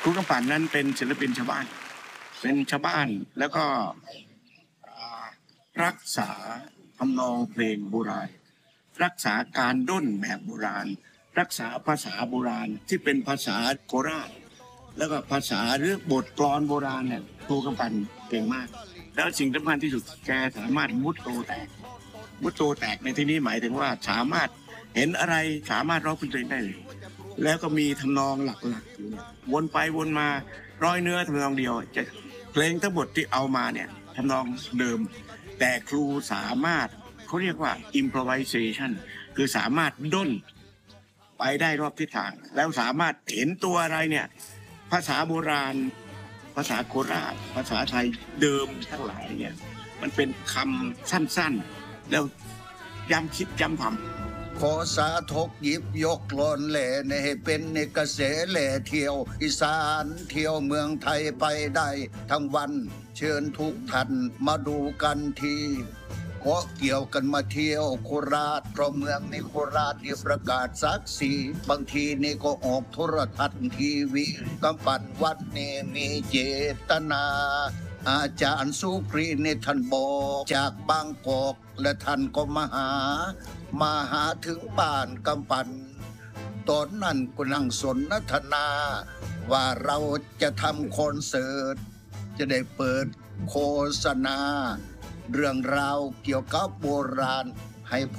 ครูกำปั่นนั้นเป็นศิลปินชาวบ้านแล้วก็รักษาทำนองเพลงโบราณรักษาการด้นแบบโบราณรักษาภาษาโบราณที่เป็นภาษาโคราชแล้วก็ภาษาหรือบทกลอนโบราณเนี่ยครูกำปั่นเก่งมากแล้วสิ่งสำคัญที่สุดแกสามารถมุดโตแตกในที่นี้หมายถึงว่าสามารถเห็นอะไรสามารถร้องเพลงได้เลยแล้วก็มีทำนองหลักๆอยู่วนไปวนมาร้อยเนื้อทำนองเดียวจะเพลงทั้งหมดที่เอามาเนี่ยทำนองเดิมแต่ครูสามารถเขาเรียกว่า improvisation คือสามารถด้นไปได้รอบทิศทางแล้วสามารถเห็นตัวอะไรเนี่ยภาษาโบราณภาษาโคราชภาษาไทยเดิมทั้งหลายเนี่ยมันเป็นคำสั้นๆแล้วย้ำคิดย้ำทำขอสาธกหยิบยกลอนแหล่ในให้เป็นในกระแสแหล่เที่ยวอีสานเที่ยวเมืองไทยไปได้ทั้งวันเชิญทุกท่านมาดูกันทีขอเกี่ยวกันมาเที่ยวโคราชเพราะเมืองในโคราชที่ประกาศศักดิ์ศรีบางทีนี่ก็ออกโทรทัศน์ทีวีกำปั่นวัดนี่มีเจตนาอาจารย์สุกรีนี่ท่านบอกจากบางกอกและท่านก็มาหาถึงบ้านกำปั่นตอนนั้นก็นั่งสนทนาว่าเราจะทำคอนเสิร์ตจะได้เปิดโฆษณาเรื่องราวเกี่ยวกับโบราณให้